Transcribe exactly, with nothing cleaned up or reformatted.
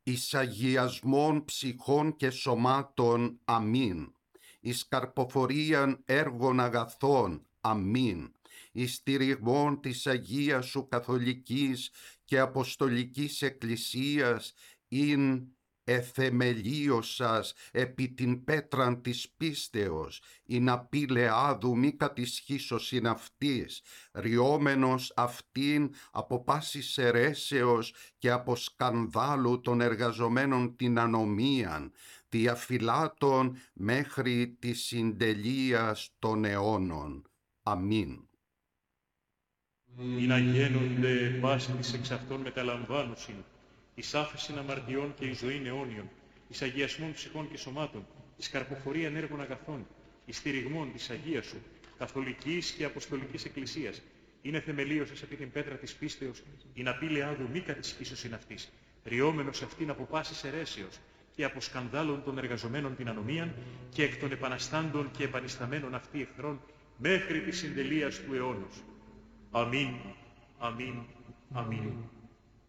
εις αγιασμόν ψυχών και σωμάτων, αμήν. Εις καρποφορίαν έργων αγαθών, αμήν. Εις στηριγμόν της Αγίας Σου Καθολικής και Αποστολικής Εκκλησίας, ειν εθεμελίωσας επί την πέτραν της πίστεως, ειν απειλεάδου μη κατησχίσωσιν αυτής, ριόμενος αυτήν από πάσης αιρέσεως και από σκανδάλου των εργαζομένων την ανομίαν, διαφυλάτων μέχρι της συντελείας των αιώνων. Αμήν. Ή να γένονται πάση της εξ αυτών μεταλαμβάνουσιν, εις άφεσιν αμαρτιών και εις ζωήν αιώνιον, εις αγιασμών ψυχών και σωμάτων, εις καρποφορίαν έργων αγαθών, εις στηριγμών της Αγίας Σου, Καθολικής και Αποστολικής Εκκλησίας, είναι θεμελίωσες επί την πέτρα της πίστεως, ειν απειλεάδου μη κατησχίσωσιν αυτής, ριόμενος αυτήν από πάσης αιρέσεως και από σκανδάλων των εργαζομένων την ανομίαν και εκ των επαναστάντων και επανισταμένων αυτοί εχθρών μέχρι της συντελείας του αιώνος. Αμήν, αμήν, αμήν.